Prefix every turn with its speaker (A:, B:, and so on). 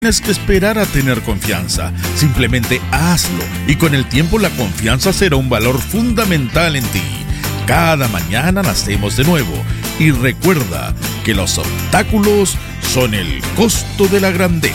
A: Tienes que esperar a tener confianza, simplemente hazlo y con el tiempo la confianza será un valor fundamental en ti. Cada mañana nacemos de nuevo y recuerda que los obstáculos son el costo de la grandeza.